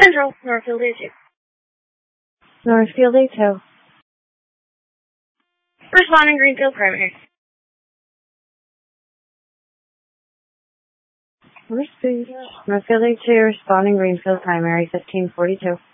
Central, Northfield A2. Northfield A2. Responding Greenfield Primary. Northfield A2, responding Greenfield Primary, 1542.